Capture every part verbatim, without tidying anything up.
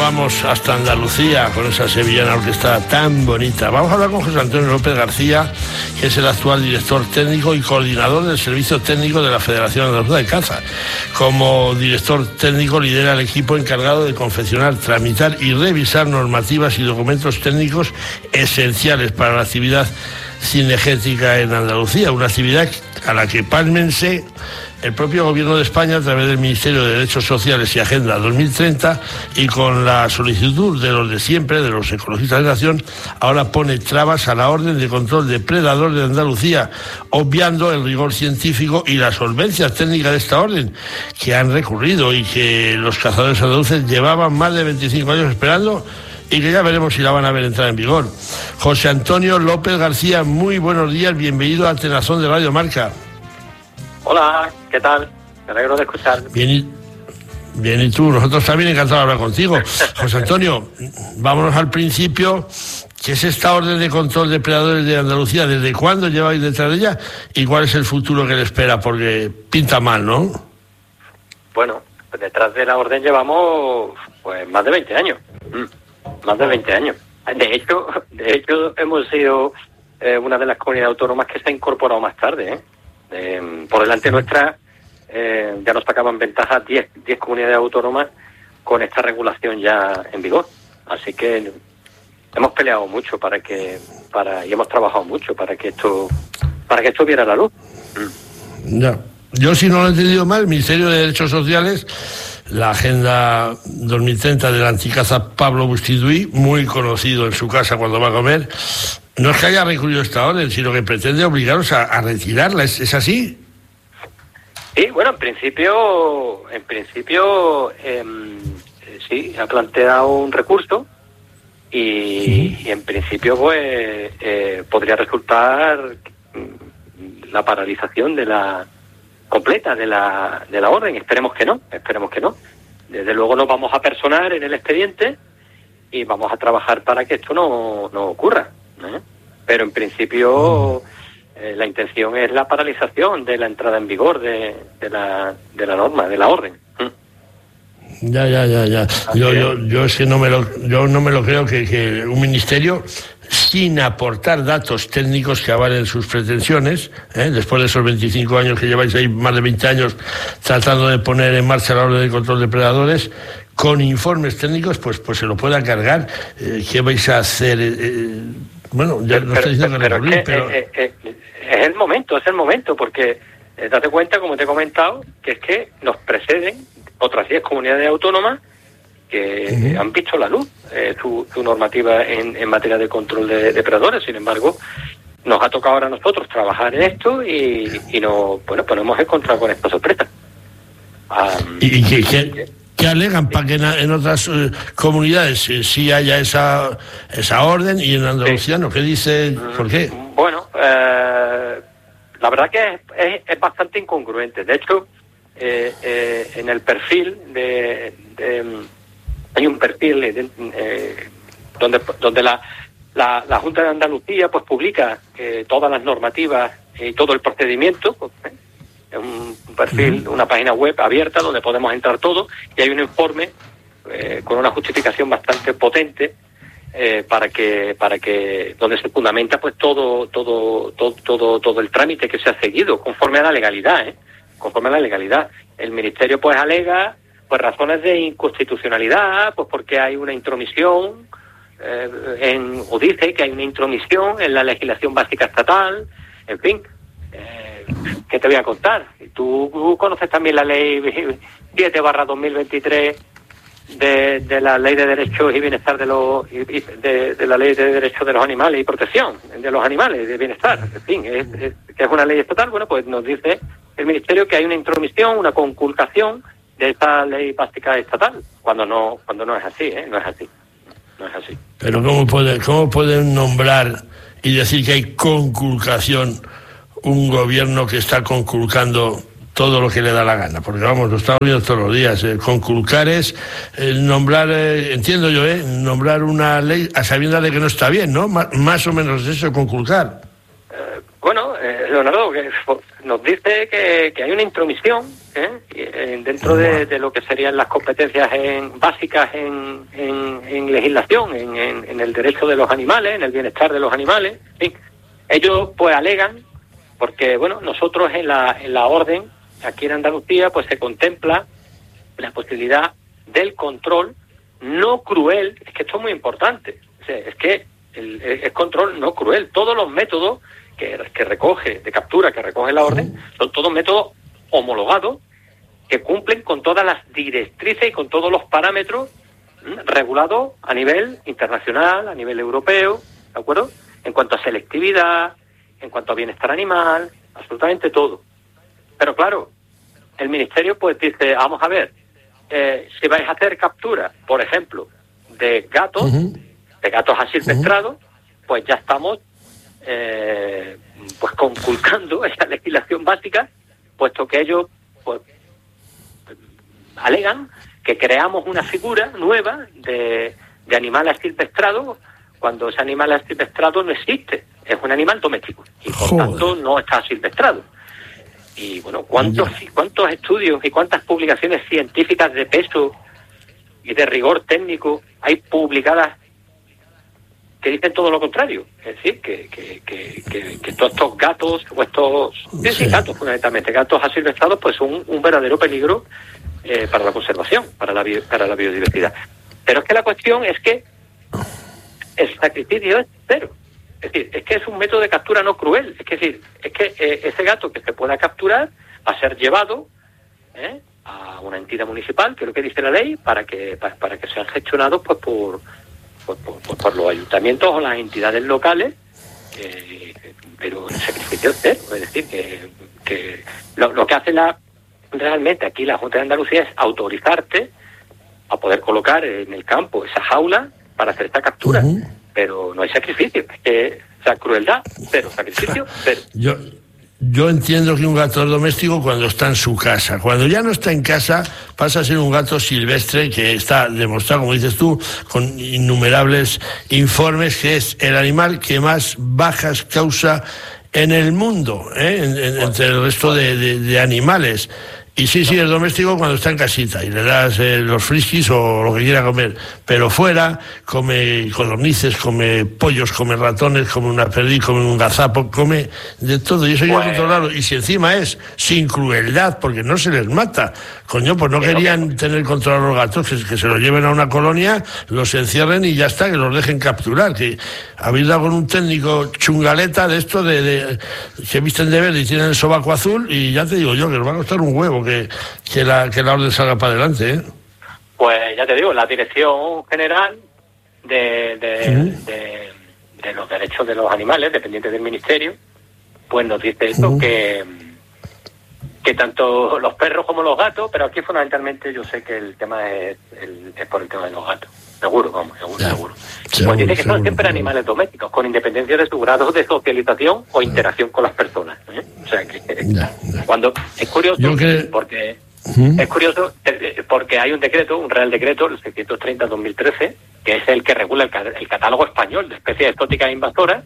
vamos hasta Andalucía con esa sevillana orquesta tan bonita. Vamos a hablar con José Antonio López García, que es el actual director técnico y coordinador del Servicio Técnico de la Federación Andaluza de Caza. Como director técnico lidera el equipo encargado de confeccionar, tramitar y revisar normativas y documentos técnicos esenciales para la actividad cinegética en Andalucía, una actividad a la que, pálmense, el propio Gobierno de España, a través del Ministerio de Derechos Sociales y Agenda dos mil treinta, y con la solicitud de los de siempre, de los ecologistas de Nación, ahora pone trabas a la orden de control de predadores de Andalucía, obviando el rigor científico y la solvencia técnica de esta orden, que han recurrido y que los cazadores andaluces llevaban más de veinticinco años esperando, y que ya veremos si la van a ver entrar en vigor. José Antonio López García, muy buenos días, bienvenido a Tenazón de Radio Marca. Hola, ¿qué tal? Me alegro de escuchar. Bien y, bien, ¿y tú? Nosotros también encantados de hablar contigo. José Antonio, vámonos al principio. ¿Qué es esta orden de control de predadores de Andalucía? ¿Desde cuándo lleváis detrás de ella? ¿Y cuál es el futuro que le espera? Porque pinta mal, ¿no? Bueno, pues detrás de la orden llevamos pues más de veinte años. Mm, más de veinte años. De hecho, de hecho hemos sido eh, una de las comunidades autónomas que se ha incorporado más tarde, ¿eh? Eh, por delante nuestra eh, ya nos sacaban ventajas diez comunidades autónomas con esta regulación ya en vigor, así que hemos peleado mucho para que para y hemos trabajado mucho para que esto para que esto viera la luz. Mm. Ya. Yo, si no lo he entendido mal, el Ministerio de Derechos Sociales, la Agenda dos mil treinta del anticaza Pablo Bustiduy, muy conocido en su casa cuando va a comer, no es que haya recurrido esta orden, sino que pretende obligaros a, a retirarla. ¿Es, ¿Es así? Sí, bueno, en principio, en principio, eh, sí, ha planteado un recurso y, sí. y en principio, pues, eh, podría resultar la paralización de la completa de la de la orden. Esperemos que no, esperemos que no. Desde luego nos vamos a personar en el expediente y vamos a trabajar para que esto no, no ocurra, ¿eh? Pero en principio eh, la intención es la paralización de la entrada en vigor de, de la de la norma, de la orden. Ya, ya, ya, ya. Yo, yo, yo es que no me lo, yo no me lo creo que, que un ministerio, sin aportar datos técnicos que avalen sus pretensiones, ¿eh? después de esos veinticinco años que lleváis ahí, más de veinte años tratando de poner en marcha la orden de control de predadores, con informes técnicos, pues, pues se lo pueda cargar. Eh, ¿Qué vais a hacer? Eh, eh, bueno, ya no estoy diciendo que pero, recurrir, es que, pero... Es, es, es el momento, es el momento, porque eh, date cuenta, como te he comentado, que es que nos preceden otras diez comunidades autónomas que uh-huh. han visto la luz, eh, su, su normativa en, en materia de control de, de predadores. Sin embargo, nos ha tocado ahora a nosotros trabajar en esto y, y nos, bueno, pues nos hemos encontrado con esta sorpresa. Um, ¿Y qué, qué, qué alegan para que en, en otras uh, comunidades eh, sí haya esa esa orden y en Andalucía no? ¿Qué dice? ¿Por qué? Bueno, eh, la verdad que es, es, es bastante incongruente. De hecho, eh, eh, en el perfil de... de hay un perfil eh, eh, donde donde la, la la Junta de Andalucía pues publica eh, todas las normativas y todo el procedimiento. Pues, eh, es un, un perfil, una página web abierta donde podemos entrar todo y hay un informe eh, con una justificación bastante potente eh, para que para que donde se fundamenta pues todo todo todo todo todo el trámite que se ha seguido conforme a la legalidad, ¿eh? conforme a la legalidad. El Ministerio pues alega pues razones de inconstitucionalidad, pues porque hay una intromisión, eh, en, o dice que hay una intromisión en la legislación básica estatal, en fin, eh, ¿qué te voy a contar? Tú, tú conoces también la ley siete barra dos mil veintitrés de, de la ley de derechos y bienestar de los, de, de la ley de derechos de los animales y protección de los animales, de bienestar, en fin, es, es, que es una ley estatal. Bueno, pues nos dice el Ministerio que hay una intromisión, una conculcación de esta ley básica estatal, cuando no cuando no es así, ¿eh? No es así. No es así. Pero ¿cómo puede, cómo pueden nombrar y decir que hay conculcación un gobierno que está conculcando todo lo que le da la gana? Porque vamos, lo estamos viendo todos los días. Eh, conculcar es eh, nombrar, eh, entiendo yo, eh, nombrar una ley a sabiendas de que no está bien, ¿no? M- más o menos eso, conculcar. Eh, bueno, eh, Leonardo, que nos dice que, que hay una intromisión ¿eh? dentro de, de lo que serían las competencias en, básicas en, en, en legislación, en, en, en el derecho de los animales, en el bienestar de los animales. En fin, ellos pues alegan, porque bueno, nosotros en la, en la orden, aquí en Andalucía, pues se contempla la posibilidad del control no cruel. Es que esto es muy importante, o sea, es que el, el control no cruel. Todos los métodos que, que recoge, de captura, que recoge la orden, son todos métodos homologados, que cumplen con todas las directrices y con todos los parámetros ¿m? regulados a nivel internacional, a nivel europeo, ¿de acuerdo? En cuanto a selectividad, en cuanto a bienestar animal, absolutamente todo. Pero claro, el Ministerio pues dice, vamos a ver, eh, si vais a hacer captura, por ejemplo, de gatos, uh-huh. de gatos asilvestrados, uh-huh. pues ya estamos eh, pues conculcando esa legislación básica, puesto que ellos pues alegan que creamos una figura nueva de, de animal asilvestrado, cuando ese animal asilvestrado no existe, es un animal doméstico y por Joder. tanto no está asilvestrado. Y bueno, ¿cuántos, cuántos estudios y cuántas publicaciones científicas de peso y de rigor técnico hay publicadas que dicen todo lo contrario? Es decir, que, que, que, que, que todos estos gatos, o estos sí, sí, gatos fundamentalmente, gatos asilvestrados, pues son un verdadero peligro eh, para la conservación, para la, bio, para la biodiversidad. Pero es que la cuestión es que el sacrificio es cero. Es decir, es que es un método de captura no cruel. Es, que, es decir, es que eh, ese gato que se pueda capturar va a ser llevado ¿eh? a una entidad municipal, que es lo que dice la ley, para que para, para que sean gestionados pues por por, por, por, por los ayuntamientos o las entidades locales, eh, pero el sacrificio es cero. Es decir, que, que lo, lo que hace la realmente aquí la Junta de Andalucía es autorizarte a poder colocar en el campo esa jaula para hacer esta captura. Uh-huh. Pero no hay sacrificio, es que, o sea, crueldad, cero, sacrificio, cero. Yo, yo entiendo que un gato doméstico cuando está en su casa, cuando ya no está en casa, pasa a ser un gato silvestre que está demostrado, como dices tú, con innumerables informes, que es el animal que más bajas causa en el mundo, ¿eh? en, en, entre el resto de, de, de animales. Y sí, sí, es doméstico cuando está en casita y le das eh, los friskis o lo que quiera comer. Pero fuera, come codornices, come pollos, come ratones, come una perdiz, come un gazapo, come de todo. Y eso hay que controlarlo. Y si encima es sin crueldad, porque no se les mata. Coño, pues no querían tener control a los gatos, que, que se los lleven a una colonia, los encierren y ya está, que los dejen capturar. Que habéis dado con un técnico chungaleta de esto, de, de que visten de verde y tienen el sobaco azul, y ya te digo yo que les va a costar un huevo que, que, la, que la orden salga para adelante, ¿eh? Pues ya te digo, la Dirección General de, de, uh-huh. de, de los Derechos de los Animales, dependiente del Ministerio, pues nos dice eso, uh-huh. que, que tanto los perros como los gatos, pero aquí fundamentalmente yo sé que el tema es, el, es por el tema de los gatos. Seguro, vamos, seguro, ya, seguro. seguro. Pues dice que seguro, son siempre seguro. animales domésticos, con independencia de su grado de socialización o interacción con las personas. ¿eh? O sea que ya, ya. cuando es curioso, que... porque ¿Mm? es curioso porque hay un decreto, un Real Decreto, el seiscientos treinta de dos mil trece, que es el que regula el, el catálogo español de especies exóticas e invasoras,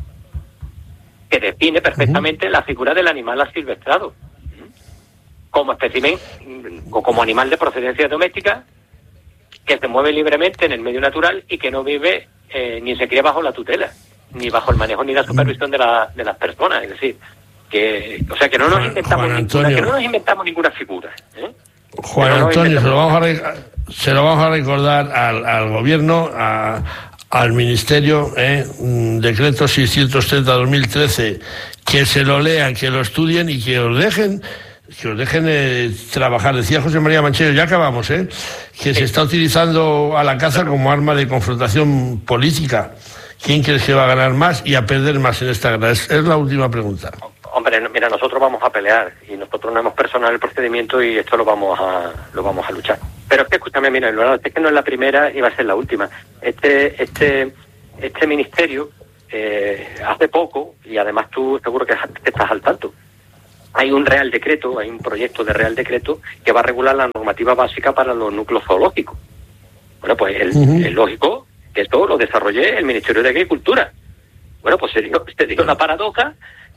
que define perfectamente ¿Mm? la figura del animal asilvestrado como espécimen o como animal de procedencia doméstica, que se mueve libremente en el medio natural y que no vive eh, ni se cría bajo la tutela, ni bajo el manejo ni la supervisión de, la, de las personas. Es decir, que o sea que no nos inventamos ninguna, que no nos inventamos ninguna figura. ¿eh? Juan no Antonio, se lo, vamos a re, se lo vamos a recordar al, al gobierno, a, al ministerio, ¿eh? Decreto seiscientos treinta de dos mil trece, que se lo lean, que lo estudien y que os dejen que os dejen eh, trabajar. Decía José María Manchero, ya acabamos, ¿eh? que sí. se está utilizando a la caza como arma de confrontación política. ¿Quién crees que va a ganar más y a perder más en esta guerra? Es, es la última pregunta. Hombre, mira, nosotros vamos a pelear y nosotros no hemos personal el procedimiento y esto lo vamos a lo vamos a luchar. Pero es que, escúchame, mira, es que no es la primera y va a ser la última. Este este este ministerio, eh, hace poco, y además tú seguro que estás al tanto, hay un Real Decreto, hay un proyecto de Real Decreto que va a regular la normativa básica para los núcleos zoológicos. Bueno, pues el, uh-huh. es lógico que esto lo desarrolle el Ministerio de Agricultura. Bueno, pues se dio, se dio la paradoja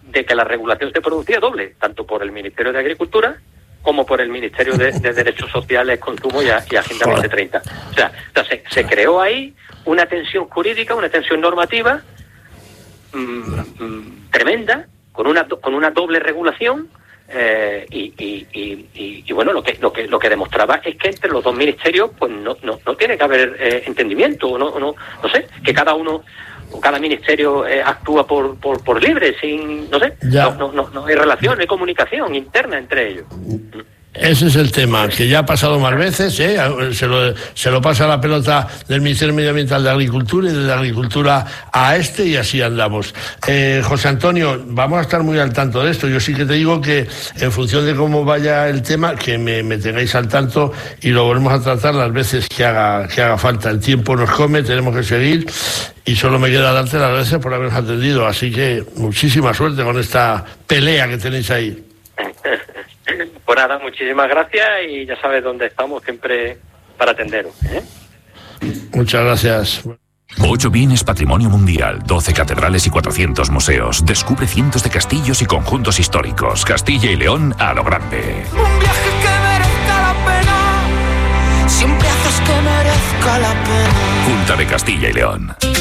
de que la regulación se producía doble, tanto por el Ministerio de Agricultura como por el Ministerio de, de Derechos Sociales, Consumo y, a, y Agenda veinte treinta. O sea, o sea se, se creó ahí una tensión jurídica, una tensión normativa mmm, mmm, tremenda, con una con una doble regulación, eh, y, y, y, y, y bueno, lo que lo que lo que demostraba es que entre los dos ministerios pues no no, no tiene que haber eh, entendimiento, no no no sé, que cada uno o cada ministerio eh, actúa por, por por libre, sin no sé, no, no no no hay relación, no hay comunicación interna entre ellos. Ese es el tema, que ya ha pasado más veces, ¿eh? se, lo, se lo pasa la pelota del Ministerio Medioambiental de Agricultura y de la Agricultura a este, y así andamos. Eh, José Antonio, vamos a estar muy al tanto de esto. Yo sí que te digo que en función de cómo vaya el tema, que me, me tengáis al tanto y lo volvemos a tratar las veces que haga, que haga falta. El tiempo nos come, tenemos que seguir y solo me queda darte las gracias por habernos atendido. Así que muchísima suerte con esta pelea que tenéis ahí. Pues nada, muchísimas gracias y ya sabes dónde estamos siempre para atenderos, ¿eh? Muchas gracias. Ocho bienes patrimonio mundial, doce catedrales y cuatrocientos museos. Descubre cientos de castillos y conjuntos históricos. Castilla y León a lo grande. Un viaje que merezca la pena. Siempre haces que merezca la pena. Junta de Castilla y León.